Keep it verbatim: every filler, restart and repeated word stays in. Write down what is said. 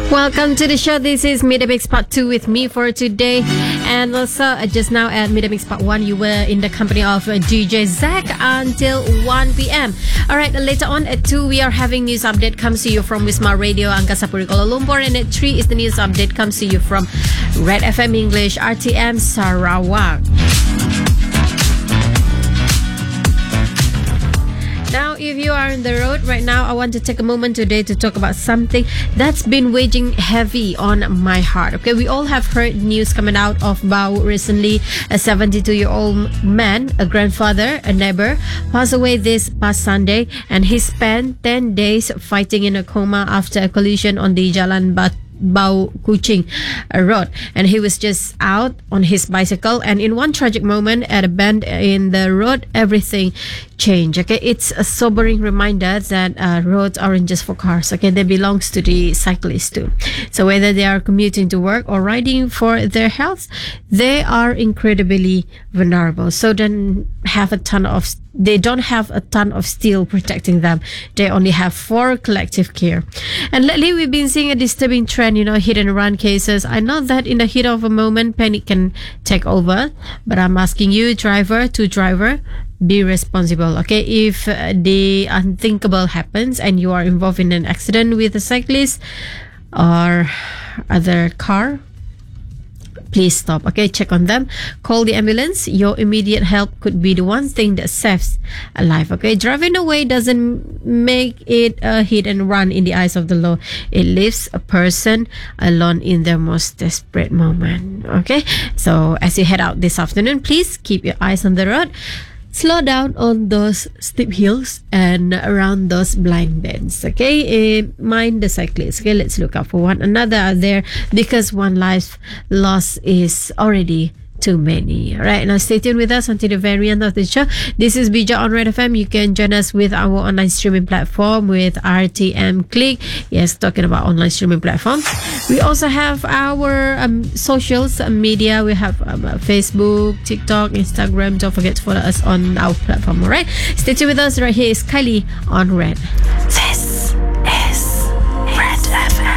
Welcome to the show. This is Midamix Part two with me for today. And also, uh, just now at Midamix Part one, you were in the company of uh, D J Zach until one p.m. Alright, uh, later on at two, we are having news update comes to you from Wisma Radio, Angkasa Puri, Kuala Lumpur. And at three is the news update comes to you from Red F M English, R T M Sarawak. Now, if you are on the road right now, I want to take a moment today to talk about something that's been weighing heavy on my heart. Okay, we all have heard news coming out of Bau recently. A seventy-two-year-old man, a grandfather, a neighbor, passed away this past Sunday, and he spent ten days fighting in a coma after a collision on the Jalan Batu Bau Kuching road, and he was just out on his bicycle, and in one tragic moment at a bend in the road, everything changed. Okay, it's a sobering reminder that uh, roads aren't just for cars. Okay, they belongs to the cyclists too. So whether they are commuting to work or riding for their health, they are incredibly vulnerable. So then have a ton of they don't have a ton of steel protecting them. They only have for collective care. And lately we've been seeing a disturbing trend, you know, hit and run cases. I know that in the heat of a moment, panic can take over, but I'm asking you, driver to driver, be responsible. Okay, if uh, the unthinkable happens and you are involved in an accident with a cyclist or other car, please stop. Okay, check on them, call the ambulance. Your immediate help could be the one thing that saves a life. Okay, driving away doesn't make it a hit and run in the eyes of the law. It leaves a person alone in their most desperate moment. Okay, so as you head out this afternoon, please keep your eyes on the road. Slow down on those steep hills and around those blind bends. Okay, uh, mind the cyclists. Okay, let's look out for one another out there, because one life lost is already too many. All right, now stay tuned with us until the very end of the show. This is Bija on Red F M. You can join us with our online streaming platform with R T M Click. Yes, talking about online streaming platforms. We also have our um, socials uh, media. We have um, uh, Facebook, TikTok, Instagram. Don't forget to follow us on our platform. All right, stay tuned with us. Right here is Kylie on Red.